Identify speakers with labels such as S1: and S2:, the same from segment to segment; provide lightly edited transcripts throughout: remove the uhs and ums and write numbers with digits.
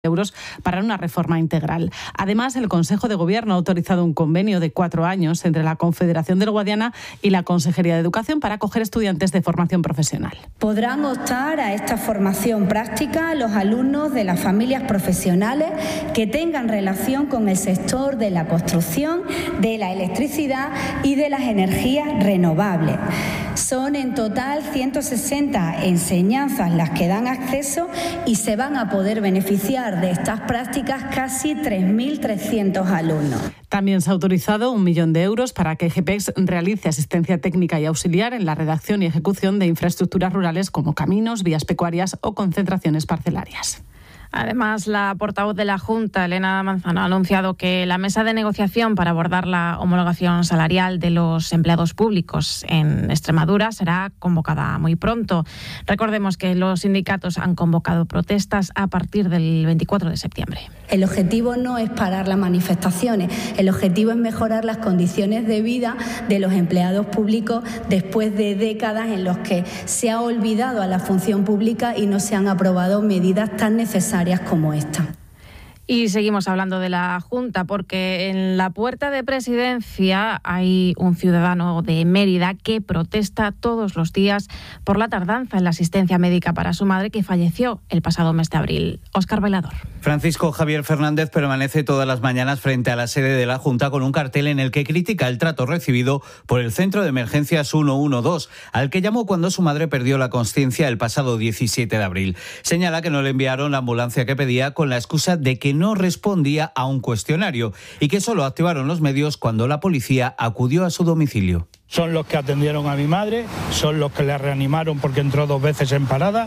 S1: euros para una reforma integral. Además, el Consejo de Gobierno ha autorizado un convenio de 4 años entre la Confederación del Guadiana y la Consejería de Educación para acoger estudiantes de formación profesional.
S2: Podrán optar a esta formación práctica los alumnos de las familias profesionales que tengan relación con el sector de la construcción, de la electricidad y de las energías renovables. Son en total 160 enseñanzas las que dan acceso y se van a poder beneficiar de estas prácticas casi 3.300 alumnos.
S1: También se ha autorizado 1 millón de euros para que GEPEX realice asistencia técnica y auxiliar en la redacción y ejecución de infraestructuras rurales como caminos, vías pecuarias o concentraciones parcelarias.
S3: Además, la portavoz de la Junta, Elena Manzano, ha anunciado que la mesa de negociación para abordar la homologación salarial de los empleados públicos en Extremadura será convocada muy pronto. Recordemos que los sindicatos han convocado protestas a partir del 24 de septiembre.
S2: El objetivo no es parar las manifestaciones, el objetivo es mejorar las condiciones de vida de los empleados públicos después de décadas en las que se ha olvidado a la función pública y no se han aprobado medidas tan necesarias como esta.
S3: Y seguimos hablando de la Junta porque en la puerta de Presidencia hay un ciudadano de Mérida que protesta todos los días por la tardanza en la asistencia médica para su madre que falleció el pasado mes de abril. Óscar Bailador.
S4: Francisco Javier Fernández permanece todas las mañanas frente a la sede de la Junta con un cartel en el que critica el trato recibido por el Centro de Emergencias 112, al que llamó cuando su madre perdió la consciencia el pasado 17 de abril. Señala que no le enviaron la ambulancia que pedía con la excusa de que no respondía a un cuestionario y que solo activaron los medios cuando la policía acudió a su domicilio.
S5: Son los que atendieron a mi madre, son los que la reanimaron porque entró 2 veces en parada.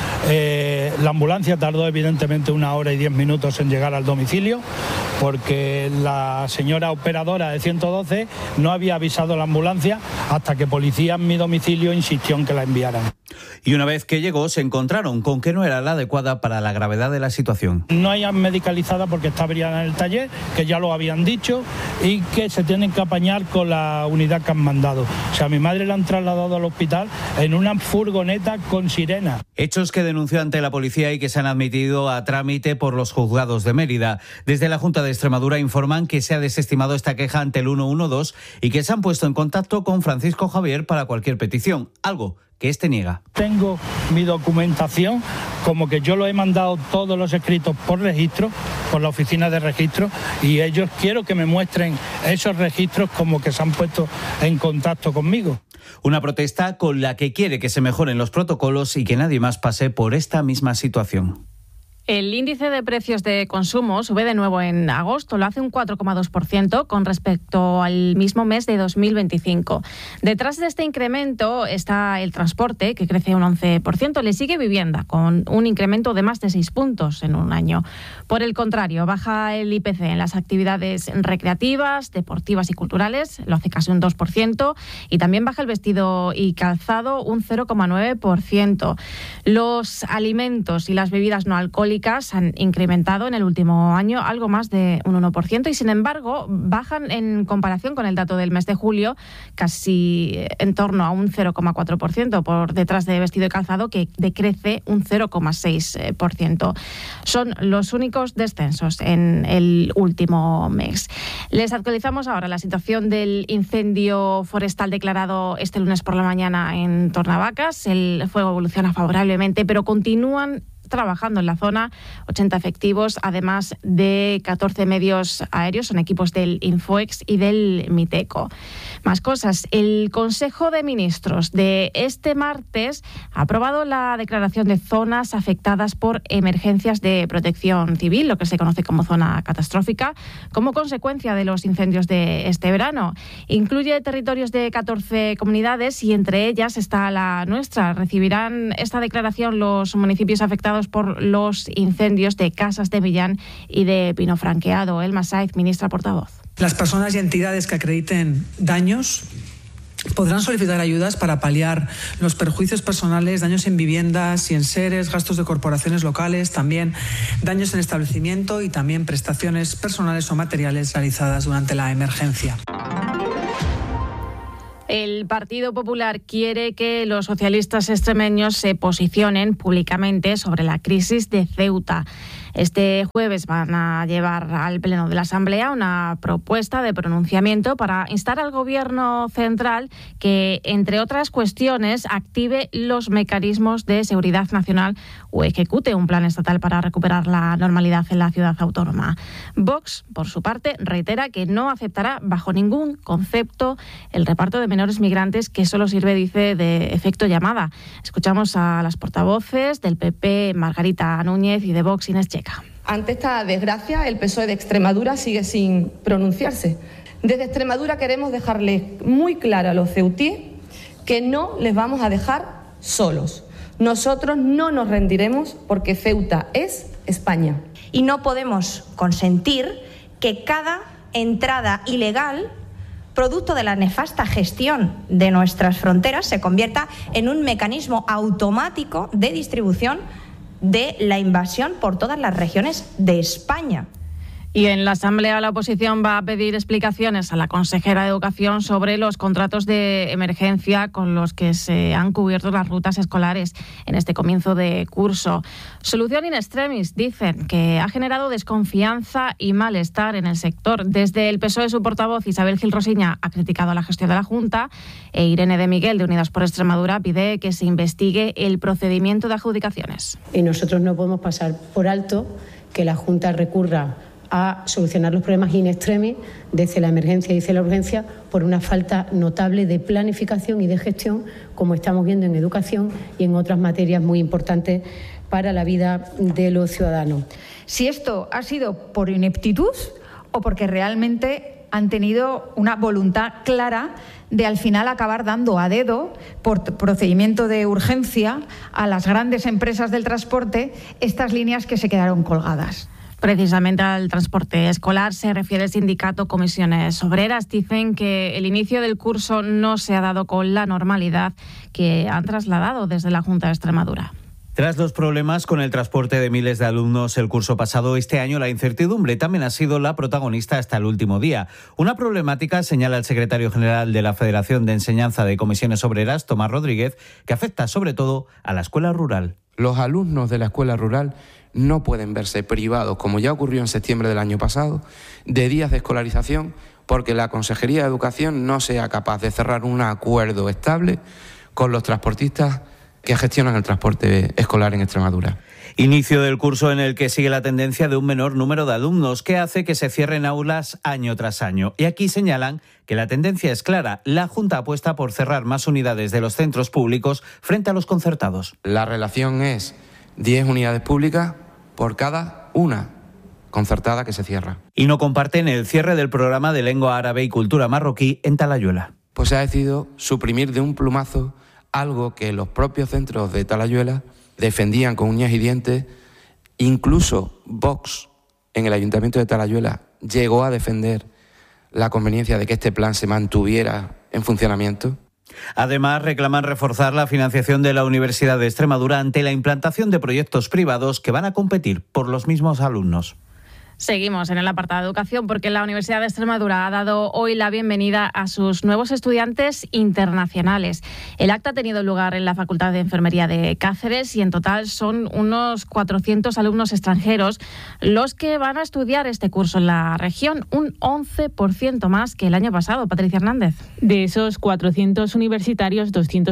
S5: La ambulancia tardó evidentemente 1 hora y 10 minutos en llegar al domicilio porque la señora operadora de 112 no había avisado a la ambulancia hasta que policía en mi domicilio insistió en que la enviaran.
S4: Y una vez que llegó se encontraron con que no era la adecuada para la gravedad de la situación.
S5: No hay medicalizada porque está averiada en el taller, que ya lo habían dicho, y que se tienen que apañar con la unidad que han mandado. O sea, a mi madre la han trasladado al hospital en una furgoneta con sirena.
S4: Hechos que denunció ante la policía y que se han admitido a trámite por los juzgados de Mérida. Desde la Junta de Extremadura informan que se ha desestimado esta queja ante el 112 y que se han puesto en contacto con Francisco Javier para cualquier petición, algo que este niega.
S5: Tengo mi documentación, como que yo lo he mandado todos los escritos por registro, por la oficina de registro, y ellos quiero que me muestren esos registros como que se han puesto en contacto conmigo.
S4: Una protesta con la que quiere que se mejoren los protocolos y que nadie más pase por esta misma situación.
S3: El índice de precios de consumo sube de nuevo en agosto, lo hace un 4,2% con respecto al mismo mes de 2025. Detrás de este incremento está el transporte, que crece un 11%, le sigue vivienda, con un incremento de más de 6 puntos en un año. Por el contrario, baja el IPC en las actividades recreativas, deportivas y culturales, lo hace casi un 2%, y también baja el vestido y calzado un 0,9%. Los alimentos y las bebidas no alcohólicas han incrementado en el último año algo más de un 1% y, sin embargo, bajan en comparación con el dato del mes de julio casi en torno a un 0,4%, por detrás de vestido y calzado, que decrece un 0,6%. Son los únicos descensos en el último mes. Les actualizamos ahora la situación del incendio forestal declarado este lunes por la mañana en Tornavacas. El fuego evoluciona favorablemente, pero continúan trabajando en la zona 80 efectivos, además de 14 medios aéreos, son equipos del Infoex y del Miteco. Más cosas. El Consejo de Ministros de este martes ha aprobado la declaración de zonas afectadas por emergencias de protección civil, lo que se conoce como zona catastrófica, como consecuencia de los incendios de este verano. Incluye territorios de 14 comunidades y entre ellas está la nuestra. Recibirán esta declaración los municipios afectados por los incendios de Casas de Millán y de Pino Franqueado. Elma Saiz, ministra portavoz.
S6: Las personas y entidades que acrediten daños podrán solicitar ayudas para paliar los perjuicios personales, daños en viviendas y en seres, gastos de corporaciones locales, también daños en establecimiento y también prestaciones personales o materiales realizadas durante la emergencia.
S3: El Partido Popular quiere que los socialistas extremeños se posicionen públicamente sobre la crisis de Ceuta. Este jueves van a llevar al Pleno de la Asamblea una propuesta de pronunciamiento para instar al Gobierno central que, entre otras cuestiones, active los mecanismos de seguridad nacional o ejecute un plan estatal para recuperar la normalidad en la ciudad autónoma. Vox, por su parte, reitera que no aceptará bajo ningún concepto el reparto de menores migrantes, que solo sirve, dice, de efecto llamada. Escuchamos a las portavoces del PP, Margarita Núñez, y de Vox, Inés Checa.
S7: Ante esta desgracia, el PSOE de Extremadura sigue sin pronunciarse. Desde Extremadura queremos dejarles muy claro a los ceutíes que no les vamos a dejar solos. Nosotros no nos rendiremos porque Ceuta es España.
S8: Y no podemos consentir que cada entrada ilegal, producto de la nefasta gestión de nuestras fronteras, se convierta en un mecanismo automático de distribución de la invasión por todas las regiones de España.
S3: Y en la Asamblea la oposición va a pedir explicaciones a la consejera de Educación sobre los contratos de emergencia con los que se han cubierto las rutas escolares en este comienzo de curso. Solución in extremis, dicen, que ha generado desconfianza y malestar en el sector. Desde el PSOE, su portavoz Isabel Gil Rosiña ha criticado la gestión de la Junta, e Irene de Miguel, de Unidas por Extremadura, pide que se investigue el procedimiento de adjudicaciones.
S9: Y nosotros no podemos pasar por alto que la Junta recurra a solucionar los problemas in extremis desde la emergencia y desde la urgencia por una falta notable de planificación y de gestión, como estamos viendo en educación y en otras materias muy importantes para la vida de los ciudadanos.
S10: Si esto ha sido por ineptitud o porque realmente han tenido una voluntad clara de al final acabar dando a dedo, por procedimiento de urgencia, a las grandes empresas del transporte estas líneas que se quedaron colgadas.
S3: Precisamente al transporte escolar se refiere el sindicato Comisiones Obreras. Dicen que el inicio del curso no se ha dado con la normalidad que han trasladado desde la Junta de Extremadura.
S4: Tras los problemas con el transporte de miles de alumnos el curso pasado, este año la incertidumbre también ha sido la protagonista hasta el último día. Una problemática, señala el secretario general de la Federación de Enseñanza de Comisiones Obreras, Tomás Rodríguez, que afecta sobre todo a la escuela rural.
S11: Los alumnos de la escuela rural no pueden verse privados, como ya ocurrió en septiembre del año pasado, de días de escolarización porque la Consejería de Educación no sea capaz de cerrar un acuerdo estable con los transportistas que gestionan el transporte escolar en Extremadura.
S4: Inicio del curso en el que sigue la tendencia de un menor número de alumnos, que hace que se cierren aulas año tras año. Y aquí señalan que la tendencia es clara. La Junta apuesta por cerrar más unidades de los centros públicos frente a los concertados.
S11: La relación es 10 unidades públicas por cada una concertada que se cierra.
S4: Y no comparten el cierre del programa de lengua árabe y cultura marroquí en Talayuela.
S11: Pues se ha decidido suprimir de un plumazo algo que los propios centros de Talayuela defendían con uñas y dientes. Incluso Vox, en el Ayuntamiento de Talayuela, llegó a defender la conveniencia de que este plan se mantuviera en funcionamiento.
S4: Además, reclaman reforzar la financiación de la Universidad de Extremadura ante la implantación de proyectos privados que van a competir por los mismos alumnos.
S3: Seguimos en el apartado de educación porque la Universidad de Extremadura ha dado hoy la bienvenida a sus nuevos estudiantes internacionales. El acto ha tenido lugar en la Facultad de Enfermería de Cáceres y en total son unos 400 alumnos extranjeros los que van a estudiar este curso en la región, un 11% más que el año pasado. Patricia Hernández.
S12: De esos 400 universitarios,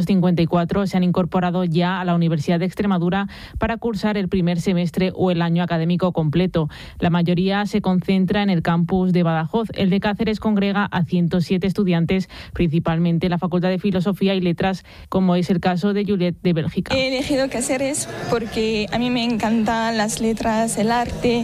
S12: 254 se han incorporado ya a la Universidad de Extremadura para cursar el primer semestre o el año académico completo. La mayoría se concentra en el campus de Badajoz. El de Cáceres congrega a 107 estudiantes, principalmente la Facultad de Filosofía y Letras, como es el caso de Juliette de Bélgica.
S13: He elegido Cáceres porque a mí me encantan las letras, el arte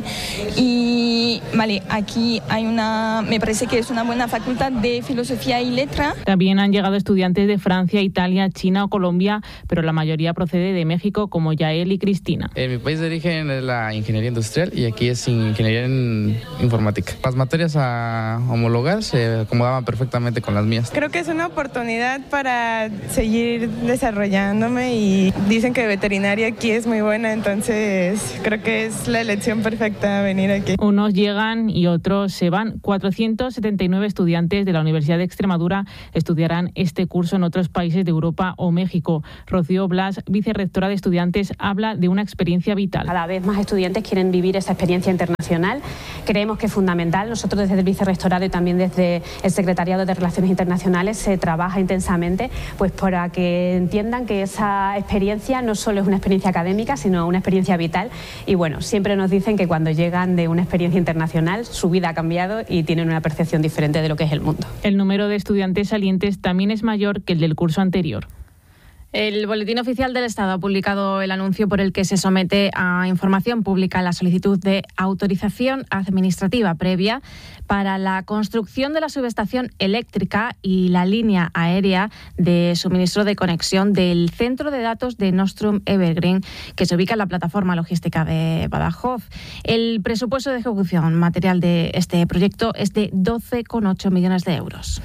S13: y aquí me parece que es una buena facultad de Filosofía y Letras.
S12: También han llegado estudiantes de Francia, Italia, China o Colombia, pero la mayoría procede de México, como Yael y Cristina.
S14: Mi país de origen es la ingeniería industrial y aquí es ingeniería también informática. Las materias a homologar se acomodaban perfectamente con las mías.
S13: Creo que es una oportunidad para seguir desarrollándome y dicen que veterinaria aquí es muy buena, entonces creo que es la elección perfecta venir aquí.
S12: Unos llegan y otros se van. 479 estudiantes de la Universidad de Extremadura estudiarán este curso en otros países de Europa o México. Rocío Blas, vicerrectora de estudiantes, habla de una experiencia vital.
S15: Cada vez más estudiantes quieren vivir esa experiencia internacional. Creemos que es fundamental. Nosotros desde el vicerrectorado y también desde el Secretariado de Relaciones Internacionales se trabaja intensamente pues para que entiendan que esa experiencia no solo es una experiencia académica, sino una experiencia vital. Y bueno, siempre nos dicen que cuando llegan de una experiencia internacional, su vida ha cambiado y tienen una percepción diferente de lo que es el mundo.
S12: El número de estudiantes salientes también es mayor que el del curso anterior.
S3: El Boletín Oficial del Estado ha publicado el anuncio por el que se somete a información pública la solicitud de autorización administrativa previa para la construcción de la subestación eléctrica y la línea aérea de suministro de conexión del centro de datos de Nostrum Evergreen, que se ubica en la plataforma logística de Badajoz. El presupuesto de ejecución material de este proyecto es de 12,8 millones de euros.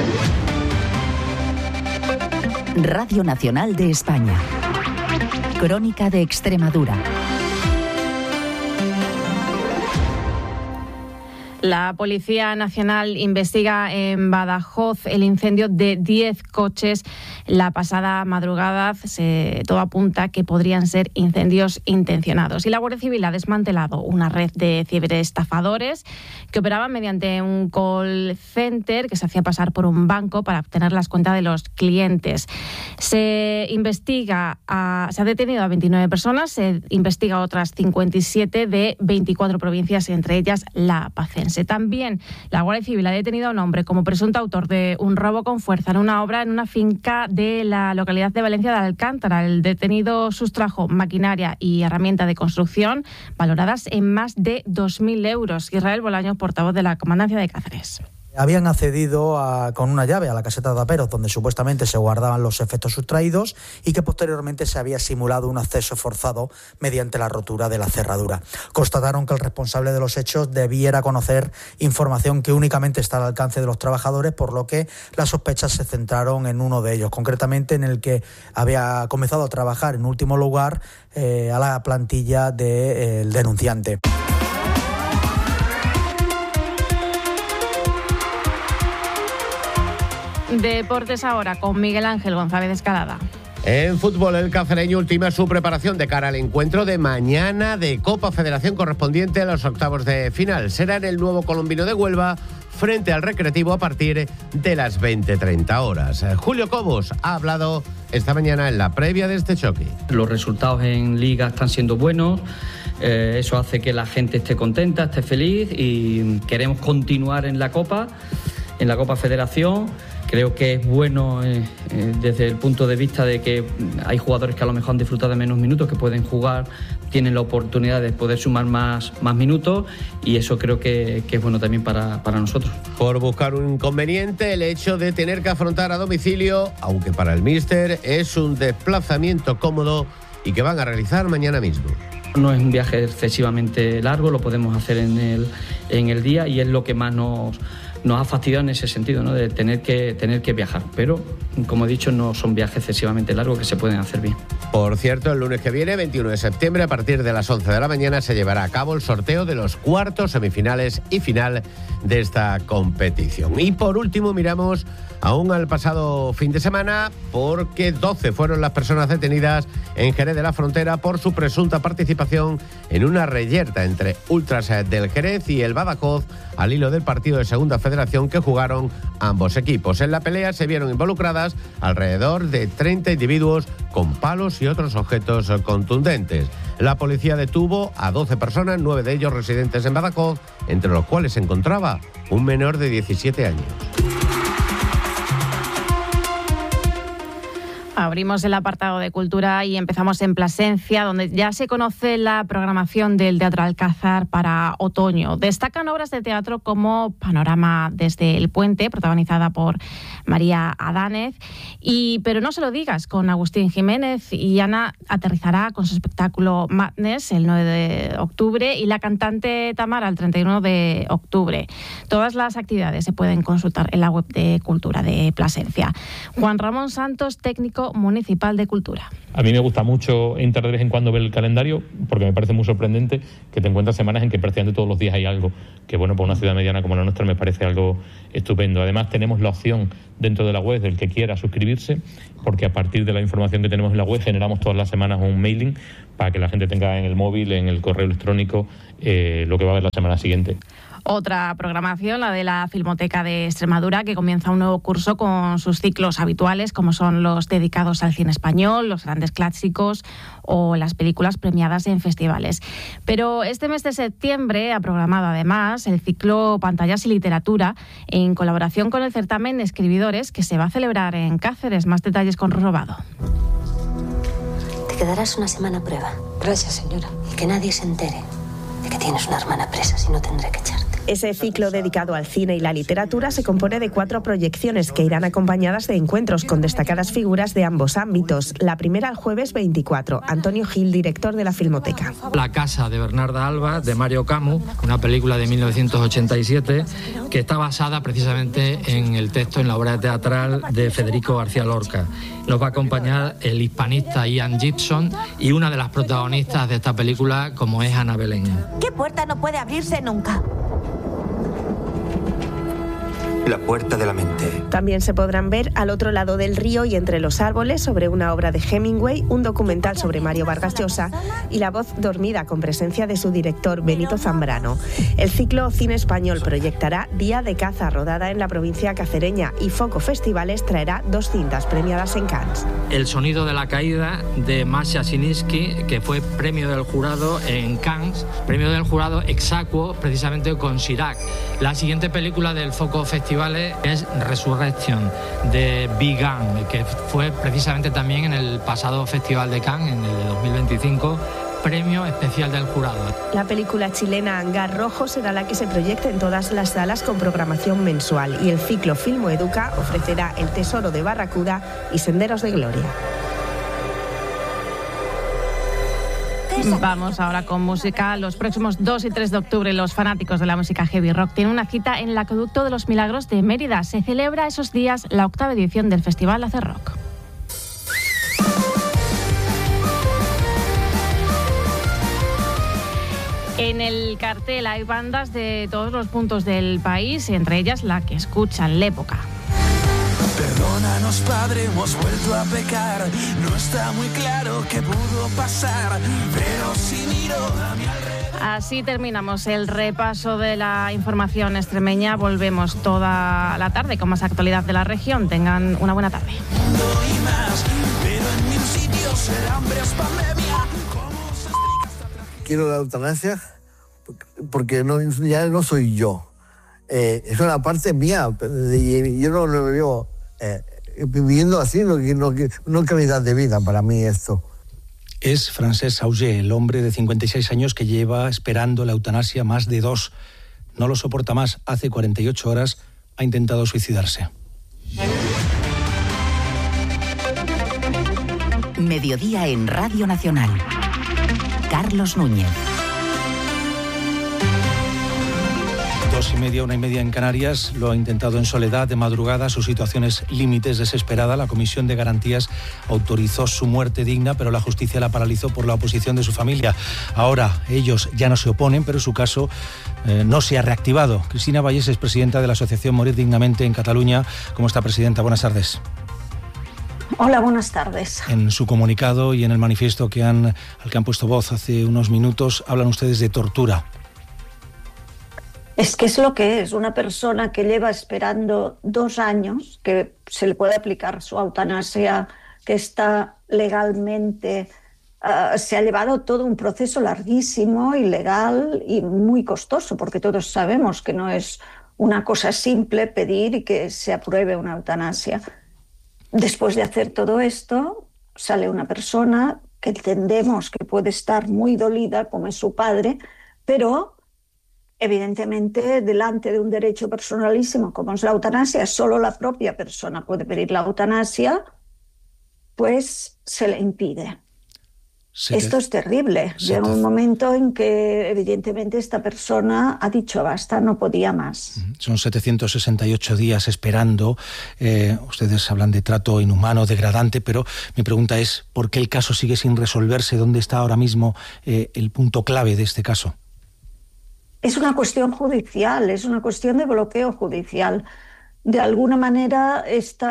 S16: Radio Nacional de España. Crónica de Extremadura.
S3: La Policía Nacional investiga en Badajoz el incendio de 10 coches la pasada madrugada. Todo apunta que podrían ser incendios intencionados. Y la Guardia Civil ha desmantelado una red de ciberestafadores que operaban mediante un call center que se hacía pasar por un banco para obtener las cuentas de los clientes. Se ha detenido a 29 personas, se investiga a otras 57 de 24 provincias, entre ellas La Pacense. También la Guardia Civil ha detenido a un hombre como presunto autor de un robo con fuerza en una obra en una finca de la localidad de Valencia de Alcántara. El detenido sustrajo maquinaria y herramienta de construcción valoradas en más de 2.000 euros. Israel Bolaños, portavoz de la Comandancia de Cáceres.
S17: Habían accedido con una llave a la caseta de aperos donde supuestamente se guardaban los efectos sustraídos y que posteriormente se había simulado un acceso forzado mediante la rotura de la cerradura. Constataron que el responsable de los hechos debiera conocer información que únicamente está al alcance de los trabajadores, por lo que las sospechas se centraron en uno de ellos, concretamente en el que había comenzado a trabajar en último lugar a la plantilla del denunciante.
S3: Deportes ahora con Miguel Ángel González Escalada.
S18: En fútbol, el cacereño ultima su preparación de cara al encuentro de mañana de Copa Federación correspondiente a los octavos de final. Será en el Nuevo Colombino de Huelva, frente al Recreativo a partir de las 20:30 horas. Julio Cobos ha hablado esta mañana en la previa de este choque.
S19: Los resultados en Liga están siendo buenos. Eso hace que la gente esté contenta, esté feliz y queremos continuar en la Copa Federación. Creo que es bueno desde el punto de vista de que hay jugadores que a lo mejor han disfrutado de menos minutos, que pueden jugar, tienen la oportunidad de poder sumar más minutos y eso creo que es bueno también para nosotros.
S18: Por buscar un inconveniente, el hecho de tener que afrontar a domicilio, aunque para el míster es un desplazamiento cómodo y que van a realizar mañana mismo.
S19: No es un viaje excesivamente largo, lo podemos hacer en el día y es lo que más nos ha fastidiado en ese sentido, ¿no? De tener que viajar. Pero, como he dicho, no son viajes excesivamente largos que se pueden hacer bien.
S18: Por cierto, el lunes que viene, 21 de septiembre, a partir de las 11 de la mañana, se llevará a cabo el sorteo de los cuartos, semifinales y final de esta competición. Y por último, miramos aún al pasado fin de semana, porque 12 fueron las personas detenidas en Jerez de la Frontera por su presunta participación en una reyerta entre ultras del Jerez y el Badajoz al hilo del partido de Segunda Federación que jugaron ambos equipos. En la pelea se vieron involucradas alrededor de 30 individuos con palos y otros objetos contundentes. La policía detuvo a 12 personas, 9 de ellos residentes en Badajoz, entre los cuales se encontraba un menor de 17 años.
S3: Abrimos el apartado de cultura y empezamos en Plasencia, donde ya se conoce la programación del Teatro Alcázar para otoño. Destacan obras de teatro como Panorama desde el Puente, protagonizada por María Adánez, pero no se lo digas, con Agustín Jiménez, y Ana aterrizará con su espectáculo Madness el 9 de octubre y La cantante Tamara el 31 de octubre. Todas las actividades se pueden consultar en la web de Cultura de Plasencia. Juan Ramón Santos, técnico municipal de Cultura.
S20: A mí me gusta mucho entrar de vez en cuando ver el calendario, porque me parece muy sorprendente que te encuentras semanas en que prácticamente todos los días hay algo, que bueno, para una ciudad mediana como la nuestra me parece algo estupendo. Además tenemos la opción dentro de la web del que quiera suscribirse, porque a partir de la información que tenemos en la web generamos todas las semanas un mailing para que la gente tenga en el móvil, en el correo electrónico, lo que va a haber la semana siguiente.
S3: Otra programación, la de la Filmoteca de Extremadura, que comienza un nuevo curso con sus ciclos habituales, como son los dedicados al cine español, los grandes clásicos o las películas premiadas en festivales. Pero este mes de septiembre ha programado además el ciclo Pantallas y Literatura, en colaboración con el certamen Escribidores, que se va a celebrar en Cáceres. Más detalles con Robado.
S21: Te quedarás una semana a prueba. Gracias, señora. Y que nadie se entere de que tienes una hermana presa, si no tendré que echarte.
S22: Ese ciclo dedicado al cine y la literatura se compone de 4 proyecciones que irán acompañadas de encuentros con destacadas figuras de ambos ámbitos. La primera el jueves 24. Antonio Gil, director de la Filmoteca.
S23: La casa de Bernarda Alba, de Mario Camus, una película de 1987 que está basada precisamente en el texto, en la obra teatral de Federico García Lorca. Nos va a acompañar el hispanista Ian Gibson y una de las protagonistas de esta película, como es Ana Belén.
S21: ¿Qué puerta no puede abrirse nunca?
S24: La puerta de la mente.
S22: También se podrán ver Al otro lado del río y Entre los árboles, sobre una obra de Hemingway, un documental sobre Mario Vargas Llosa y La voz dormida, con presencia de su director Benito Zambrano. El ciclo Cine Español proyectará Día de caza, rodada en la provincia cacereña, y Foco Festivales traerá 2 cintas premiadas en Cannes.
S23: El sonido de la caída, de Masha Siniski, que fue premio del jurado en Cannes, premio del jurado exacuo precisamente con Chirac. La siguiente película del Foco Festivales es Resurrection, de Big Gun, que fue precisamente también en el pasado Festival de Cannes, en el de 2025, premio especial del jurado.
S22: La película chilena Hangar Rojo será la que se proyecte en todas las salas con programación mensual, y el ciclo Filmo Educa ofrecerá El tesoro de Barracuda y Senderos de Gloria.
S3: Vamos ahora con música. Los próximos 2 y 3 de octubre los fanáticos de la música heavy rock tienen una cita en el Acueducto de los Milagros de Mérida. Se celebra esos días la 8ª edición del Festival Hacer Rock. En el cartel hay bandas de todos los puntos del país, entre ellas la que escuchan, L'Época.
S25: Perdónanos, Padre, hemos vuelto a pecar. No está muy claro qué pudo pasar, pero si miro a mi alrededor.
S3: Así terminamos el repaso de la información extremeña. Volvemos toda la tarde con más actualidad de la región. Tengan una buena tarde.
S26: Quiero la eutanasia porque ya no soy yo. Es una parte mía. Yo no lo veo viviendo así, no calidad de vida para mí esto.
S27: Es Francesc Auger, el hombre de 56 años que lleva esperando la eutanasia más de 2. No lo soporta más. Hace 48 horas ha intentado suicidarse.
S16: Mediodía en Radio Nacional. Carlos Núñez.
S27: 2:30, 1:30 en Canarias. Lo ha intentado en soledad, de madrugada. Su situación es límites, desesperada. La Comisión de Garantías autorizó su muerte digna, pero la justicia la paralizó por la oposición de su familia. Ahora ellos ya no se oponen, pero su caso no se ha reactivado. Cristina Vallés es presidenta de la Asociación Morir Dignamente en Cataluña. ¿Cómo está, presidenta? Buenas tardes.
S28: Hola, buenas tardes.
S27: En su comunicado y en el manifiesto al que han puesto voz hace unos minutos, hablan ustedes de tortura.
S28: Es que es lo que es, una persona que lleva esperando 2 años que se le puede aplicar su eutanasia, que está legalmente, se ha llevado todo un proceso larguísimo, ilegal y muy costoso, porque todos sabemos que no es una cosa simple pedir y que se apruebe una eutanasia. Después de hacer todo esto, sale una persona que entendemos que puede estar muy dolida, como es su padre, pero evidentemente delante de un derecho personalísimo como es la eutanasia, solo la propia persona puede pedir la eutanasia, pues se le impide. Esto es terrible. Llega un momento en que evidentemente esta persona ha dicho basta, no podía más.
S27: Son 768 días esperando. Ustedes hablan de trato inhumano, degradante, pero mi pregunta es ¿por qué el caso sigue sin resolverse? ¿Dónde está ahora mismo el punto clave de este caso?
S28: Es una cuestión judicial, es una cuestión de bloqueo judicial. De alguna manera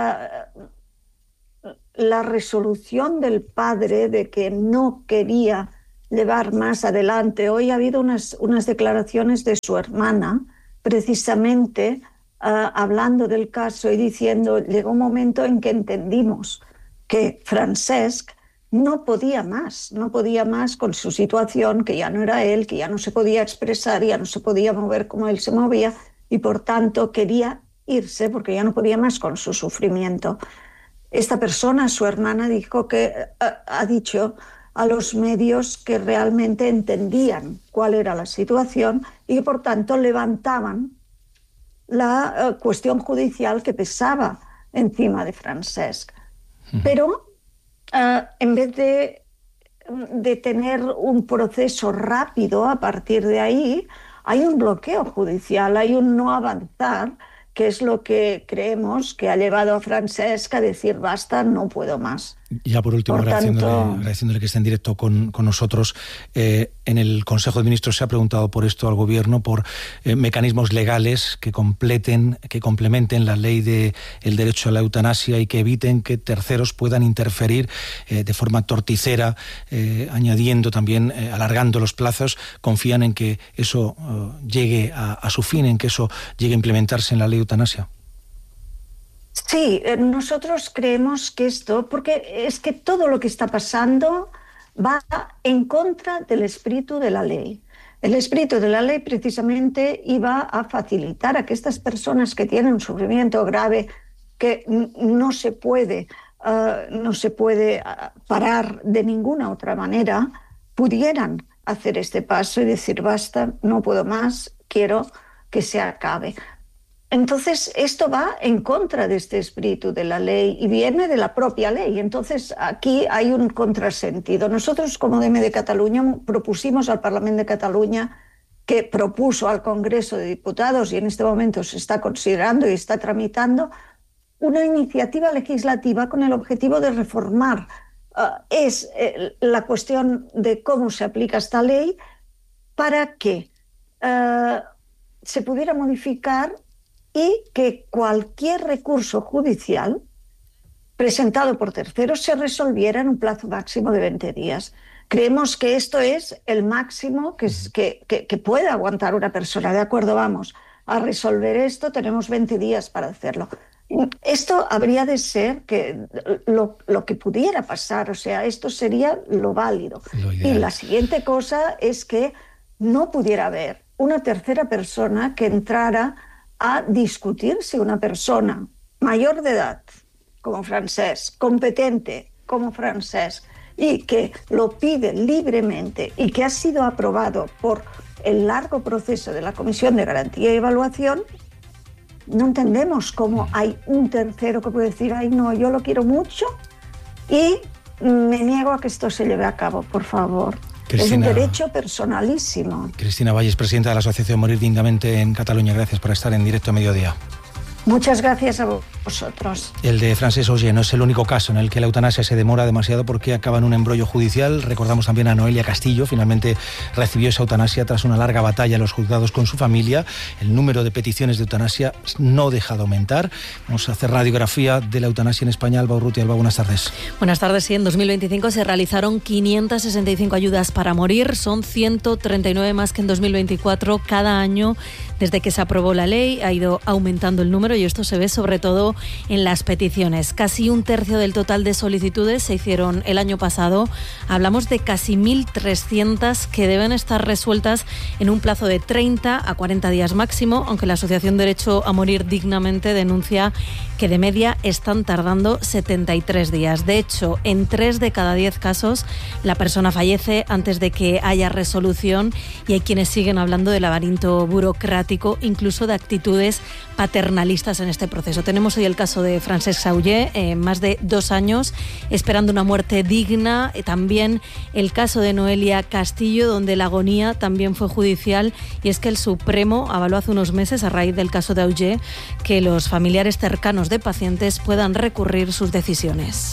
S28: la resolución del padre de que no quería llevar más adelante. Hoy ha habido unas declaraciones de su hermana, precisamente hablando del caso y diciendo, llegó un momento en que entendimos que Francesc no podía más con su situación, que ya no era él, que ya no se podía expresar, ya no se podía mover como él se movía y por tanto quería irse porque ya no podía más con su sufrimiento. Esta persona, su hermana, dijo que ha dicho a los medios que realmente entendían cuál era la situación y que por tanto levantaban la cuestión judicial que pesaba encima de Francesc. Pero en vez de tener un proceso rápido a partir de ahí, hay un bloqueo judicial, hay un no avanzar, que es lo que creemos que ha llevado a Francesc a decir basta, no puedo más.
S27: Ya por último, agradeciéndole que esté en directo con nosotros, en el Consejo de Ministros se ha preguntado por esto al Gobierno, por mecanismos legales que complementen la ley del derecho a la eutanasia y que eviten que terceros puedan interferir de forma torticera, añadiendo también, alargando los plazos. ¿Confían en que eso llegue a su fin, en que eso llegue a implementarse en la ley de eutanasia?
S28: Sí, nosotros creemos que esto, porque es que todo lo que está pasando va en contra del espíritu de la ley. El espíritu de la ley precisamente iba a facilitar a que estas personas que tienen un sufrimiento grave que no se puede parar de ninguna otra manera, pudieran hacer este paso y decir basta, no puedo más, quiero que se acabe. Entonces, esto va en contra de este espíritu de la ley y viene de la propia ley. Entonces, aquí hay un contrasentido. Nosotros, como DM de Cataluña, propusimos al Parlamento de Cataluña, que propuso al Congreso de Diputados, y en este momento se está considerando y está tramitando, una iniciativa legislativa con el objetivo de reformar la cuestión de cómo se aplica esta ley para que se pudiera modificar y que cualquier recurso judicial presentado por terceros se resolviera en un plazo máximo de 20 días. Creemos que esto es el máximo que puede aguantar una persona. De acuerdo, vamos a resolver esto, tenemos 20 días para hacerlo. Esto habría de ser lo que pudiera pasar, o sea, esto sería lo válido. Y la siguiente cosa es que no pudiera haber una tercera persona que entrara a discutir si una persona mayor de edad, como Francesc, competente como Francesc, y que lo pide libremente y que ha sido aprobado por el largo proceso de la Comisión de Garantía y Evaluación, no entendemos cómo hay un tercero que puede decir, ay no, yo lo quiero mucho y me niego a que esto se lleve a cabo, por favor. Es un derecho personalísimo.
S27: Cristina Valles, presidenta de la Asociación Morir Dignamente en Cataluña, gracias por estar en directo a mediodía.
S28: Muchas gracias a vosotros.
S27: El de Francesc Oller no es el único caso en el que la eutanasia se demora demasiado porque acaba en un embrollo judicial. Recordamos también a Noelia Castillo, finalmente recibió esa eutanasia tras una larga batalla en los juzgados con su familia. El número de peticiones de eutanasia no deja de aumentar. Vamos a hacer radiografía de la eutanasia en España. Alba Urrutia. Alba, buenas tardes.
S1: Buenas tardes. Sí, en 2025 se realizaron 565 ayudas para morir. Son 139 más que en 2024. Cada año Desde que se aprobó la ley ha ido aumentando el número y esto se ve sobre todo en las peticiones. Casi un tercio del total de solicitudes se hicieron el año pasado. Hablamos de casi 1.300 que deben estar resueltas en un plazo de 30 a 40 días máximo, aunque la Asociación Derecho a Morir Dignamente denuncia que de media están tardando 73 días. De hecho, en 3 de cada 10 casos la persona fallece antes de que haya resolución y hay quienes siguen hablando de laberinto burocrático, incluso de actitudes paternalistas en este proceso. Tenemos hoy el caso de Francesc Sauller, más de 2 años esperando una muerte digna. También el caso de Noelia Castillo, donde la agonía también fue judicial, y es que el Supremo avaló hace unos meses, a raíz del caso de Auger, que los familiares cercanos de pacientes puedan recurrir sus decisiones.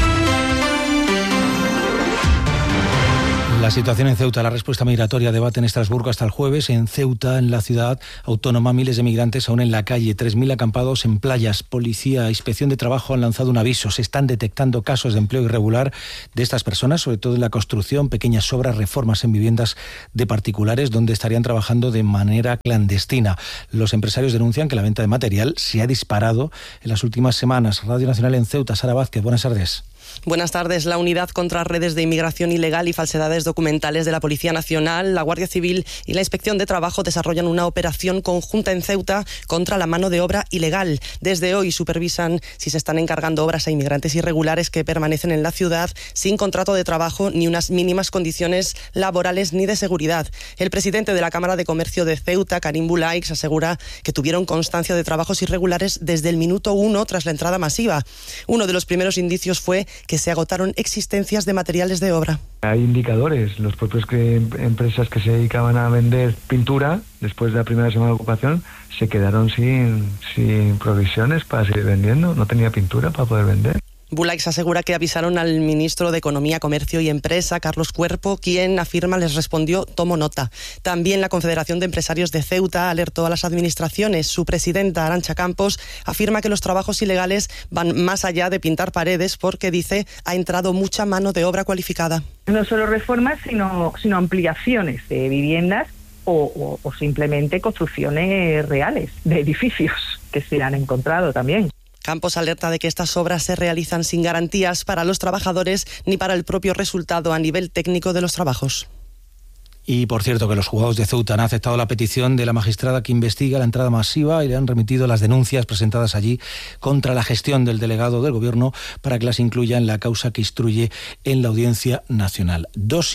S27: La situación en Ceuta, la respuesta migratoria, debate en Estrasburgo hasta el jueves. En Ceuta, en la ciudad autónoma, miles de migrantes aún en la calle, 3.000 acampados en playas. Policía, Inspección de Trabajo han lanzado un aviso. Se están detectando casos de empleo irregular de estas personas, sobre todo en la construcción, pequeñas obras, reformas en viviendas de particulares, donde estarían trabajando de manera clandestina. Los empresarios denuncian que la venta de material se ha disparado en las últimas semanas. Radio Nacional en Ceuta, Sara Vázquez, buenas tardes.
S2: Buenas tardes. La Unidad contra Redes de Inmigración Ilegal y Falsedades Documentales de la Policía Nacional, la Guardia Civil y la Inspección de Trabajo desarrollan una operación conjunta en Ceuta contra la mano de obra ilegal. Desde hoy supervisan si se están encargando obras a inmigrantes irregulares que permanecen en la ciudad sin contrato de trabajo ni unas mínimas condiciones laborales ni de seguridad. El presidente de la Cámara de Comercio de Ceuta, Karim Bulaix, asegura que tuvieron constancia de trabajos irregulares desde el minuto 1 tras la entrada masiva. Uno de los primeros indicios fue que se agotaron existencias de materiales de obra.
S5: Hay indicadores, los propios empresas que se dedicaban a vender pintura, después de la primera semana de ocupación, se quedaron sin provisiones para seguir vendiendo, no tenía pintura para poder vender.
S2: Bulaix asegura que avisaron al ministro de Economía, Comercio y Empresa, Carlos Cuerpo, quien afirma les respondió: tomo nota. También la Confederación de Empresarios de Ceuta alertó a las administraciones. Su presidenta, Arantxa Campos, afirma que los trabajos ilegales van más allá de pintar paredes porque, dice, ha entrado mucha mano de obra cualificada.
S6: No solo reformas, sino ampliaciones de viviendas o simplemente construcciones reales de edificios que se han encontrado también.
S2: Campos alerta de que estas obras se realizan sin garantías para los trabajadores ni para el propio resultado a nivel técnico de los trabajos.
S27: Y por cierto que los juzgados de Ceuta han aceptado la petición de la magistrada que investiga la entrada masiva y le han remitido las denuncias presentadas allí contra la gestión del delegado del Gobierno para que las incluya en la causa que instruye en la Audiencia Nacional.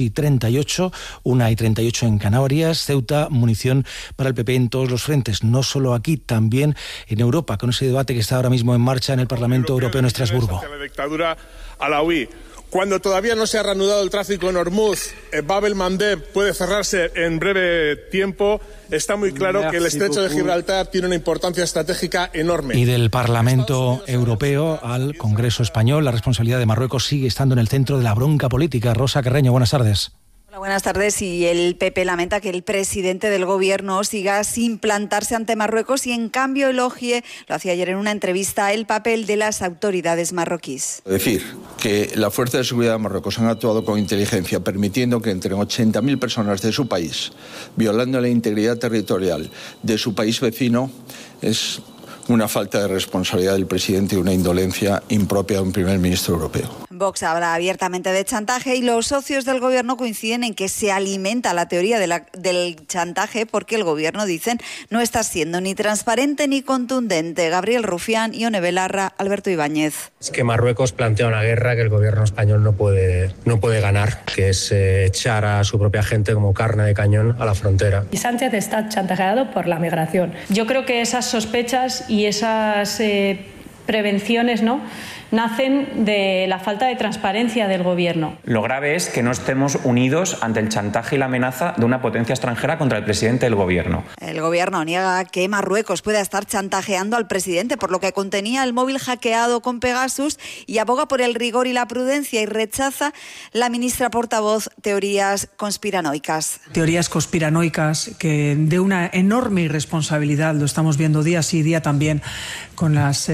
S27: 2:38, 1:38 en Canarias. Ceuta, munición para el PP en todos los frentes, no solo aquí, también en Europa, con ese debate que está ahora mismo en marcha en el Parlamento Europeo en Estrasburgo.
S7: La dictadura alauí. Cuando todavía no se ha reanudado el tráfico en Hormuz, Bab el-Mandeb puede cerrarse en breve tiempo. Está muy claro que el estrecho de Gibraltar tiene una importancia estratégica enorme.
S27: Y del Parlamento Europeo al Congreso Español, la responsabilidad de Marruecos sigue estando en el centro de la bronca política. Rosa Carreño, buenas tardes.
S8: Hola, buenas tardes. Y el PP lamenta que el presidente del Gobierno siga sin plantarse ante Marruecos y en cambio elogie, lo hacía ayer en una entrevista, el papel de las autoridades marroquíes.
S9: Decir que la Fuerza de Seguridad de Marruecos han actuado con inteligencia, permitiendo que entren 80.000 personas de su país, violando la integridad territorial de su país vecino, es una falta de responsabilidad del presidente y una indolencia impropia de un primer ministro europeo.
S8: Vox habla abiertamente de chantaje y los socios del Gobierno coinciden en que se alimenta la teoría del chantaje porque el Gobierno, dicen, no está siendo ni transparente ni contundente. Gabriel Rufián, Ione Belarra, Alberto Ibáñez.
S10: Es que Marruecos plantea una guerra que el Gobierno español no puede ganar, que es echar a su propia gente como carne de cañón a la frontera.
S11: Y Sánchez está chantajeado por la migración. Yo creo que esas sospechas y esas prevenciones, ¿no?, nacen de la falta de transparencia del Gobierno.
S29: Lo grave es que no estemos unidos ante el chantaje y la amenaza de una potencia extranjera contra el presidente del Gobierno.
S8: El Gobierno niega que Marruecos pueda estar chantajeando al presidente, por lo que contenía el móvil hackeado con Pegasus, y aboga por el rigor y la prudencia y rechaza la ministra portavoz teorías conspiranoicas.
S30: Teorías conspiranoicas que de una enorme irresponsabilidad, lo estamos viendo día sí día también con las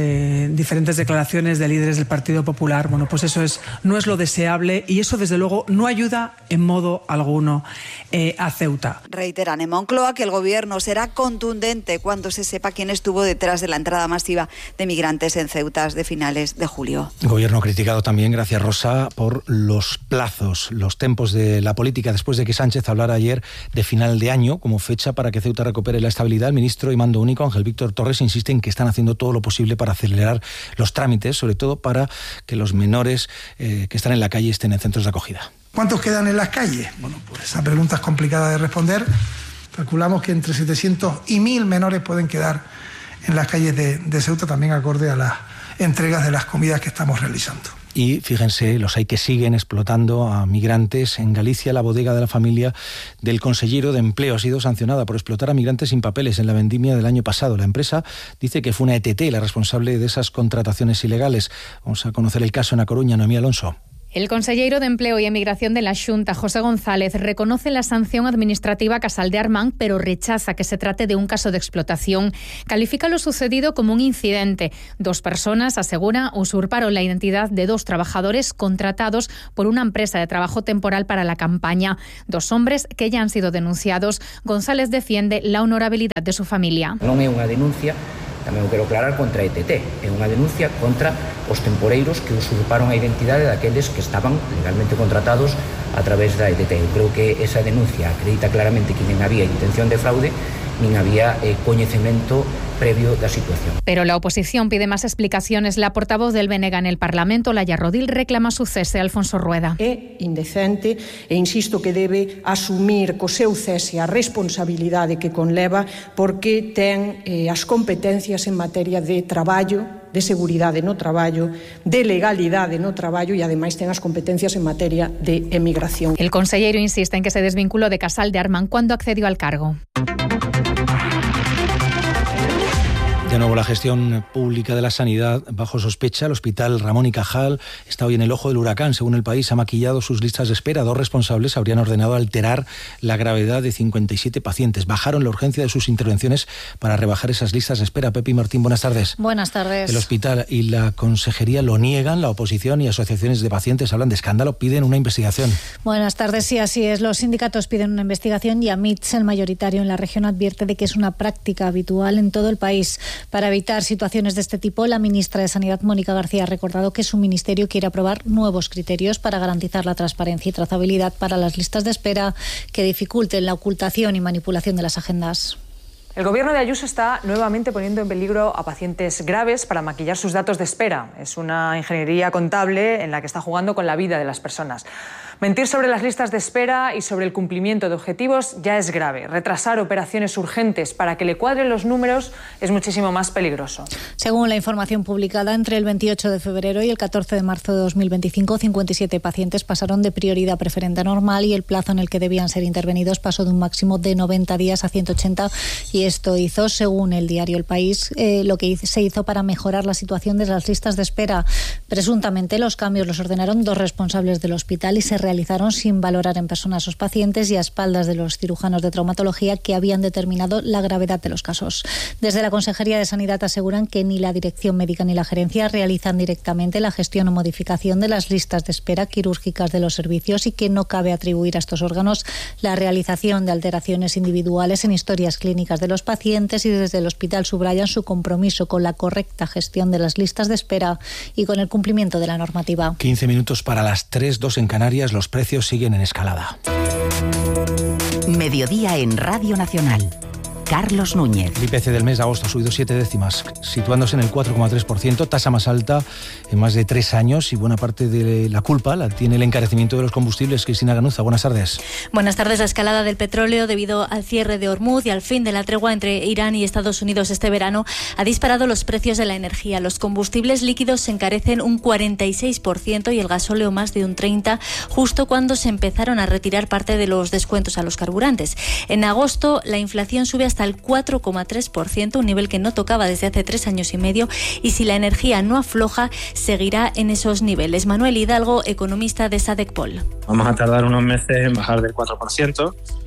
S30: diferentes declaraciones de líderes del Partido Popular. Bueno, pues eso no es lo deseable y eso desde luego no ayuda en modo alguno a Ceuta.
S8: Reiteran en Moncloa que el gobierno será contundente cuando se sepa quién estuvo detrás de la entrada masiva de migrantes en Ceuta de finales de julio.
S27: El gobierno criticado también, gracias Rosa, por los plazos, los tempos de la política. Después de que Sánchez hablara ayer de final de año como fecha para que Ceuta recupere la estabilidad, el ministro y mando único, Ángel Víctor Torres, insiste en que están haciendo todo lo posible para acelerar los trámites, sobre todo para que los menores que están en la calle estén en centros de acogida.
S4: ¿Cuántos quedan en las calles? Bueno, pues esa pregunta es complicada de responder. Calculamos que entre 700 y 1.000 menores pueden quedar en las calles de Ceuta, también acorde a las entregas de las comidas que estamos realizando.
S27: Y fíjense, los hay que siguen explotando a migrantes. En Galicia, la bodega de la familia del consellero de Empleo ha sido sancionada por explotar a migrantes sin papeles en la vendimia del año pasado. La empresa dice que fue una ETT la responsable de esas contrataciones ilegales. Vamos a conocer el caso en A Coruña. Noemí Alonso.
S12: El conselleiro de Empleo y Emigración de la Xunta, José González, reconoce la sanción administrativa a Casal de Armán, pero rechaza que se trate de un caso de explotación. Califica lo sucedido como un incidente. 2 personas, asegura, usurparon la identidad de 2 trabajadores contratados por una empresa de trabajo temporal para la campaña. 2 hombres que ya han sido denunciados. González defiende la honorabilidad de su familia.
S13: Non é unha denuncia, tamén o quero aclarar, contra a ETT. É unha denuncia contra os temporeiros que usurparon a identidade daqueles que estaban legalmente contratados a través da ETT. Eu creo que esa denuncia acredita claramente que nin había intención de fraude, nin había coñecemento previo da situación.
S12: Pero la oposición pide más explicaciones. La portavoz del BNG en el Parlamento, Laia Rodil, reclama su cese a Alfonso Rueda.
S14: É indecente e insisto que debe asumir co seu cese a responsabilidade que conleva porque ten as competencias en materia de traballo, de seguridade no traballo, de legalidade no traballo e ademais ten as competencias en materia de emigración.
S12: El consellero insiste en que se desvinculó de Casal de Armán cuando accedió al cargo.
S27: De nuevo, la gestión pública de la sanidad bajo sospecha. El hospital Ramón y Cajal está hoy en el ojo del huracán. Según El País, ha maquillado sus listas de espera. 2 responsables habrían ordenado alterar la gravedad de 57 pacientes. Bajaron la urgencia de sus intervenciones para rebajar esas listas de espera. Pepi Martín, buenas tardes.
S1: Buenas tardes.
S27: El hospital y la consejería lo niegan. La oposición y asociaciones de pacientes hablan de escándalo, piden una investigación.
S1: Buenas tardes, sí, así es. Los sindicatos piden una investigación y AMITS, el mayoritario en la región, advierte de que es una práctica habitual en todo el país. Para evitar situaciones de este tipo, la ministra de Sanidad, Mónica García, ha recordado que su ministerio quiere aprobar nuevos criterios para garantizar la transparencia y trazabilidad para las listas de espera que dificulten la ocultación y manipulación de las agendas.
S15: El gobierno de Ayuso está nuevamente poniendo en peligro a pacientes graves para maquillar sus datos de espera. Es una ingeniería contable en la que está jugando con la vida de las personas. Mentir sobre las listas de espera y sobre el cumplimiento de objetivos ya es grave. Retrasar operaciones urgentes para que le cuadren los números es muchísimo más peligroso.
S1: Según la información publicada, entre el 28 de febrero y el 14 de marzo de 2025, 57 pacientes pasaron de prioridad preferente a normal y el plazo en el que debían ser intervenidos pasó de un máximo de 90 días a 180 y esto hizo, según el diario El País, lo que se hizo para mejorar la situación de las listas de espera. Presuntamente los cambios los ordenaron 2 responsables del hospital y se realizaron sin valorar en persona a sus pacientes y a espaldas de los cirujanos de traumatología que habían determinado la gravedad de los casos. Desde la Consejería de Sanidad aseguran que ni la Dirección Médica ni la Gerencia realizan directamente la gestión o modificación de las listas de espera quirúrgicas de los servicios y que no cabe atribuir a estos órganos la realización de alteraciones individuales en historias clínicas de los pacientes y desde el hospital subrayan su compromiso con la correcta gestión de las listas de espera y con el cumplimiento de la normativa.
S27: 15 minutos para las 3, 2 en Canarias. Los precios siguen en escalada.
S16: Mediodía en Radio Nacional. Carlos Núñez.
S27: El IPC del mes de agosto ha subido 7 décimas, situándose en el 4,3%, tasa más alta en más de 3 años y buena parte de la culpa la tiene el encarecimiento de los combustibles. Cristina Ganuza, buenas tardes.
S17: Buenas tardes. La escalada del petróleo debido al cierre de Hormuz y al fin de la tregua entre Irán y Estados Unidos este verano ha disparado los precios de la energía. Los combustibles líquidos se encarecen un 46% y el gasóleo más de un 30%, justo cuando se empezaron a retirar parte de los descuentos a los carburantes. En agosto la inflación sube hasta el 4,3%, un nivel que no tocaba desde hace 3 años y medio, y si la energía no afloja, seguirá en esos niveles. Manuel Hidalgo, economista de Sadecpol.
S18: Vamos a tardar unos meses en bajar del 4%.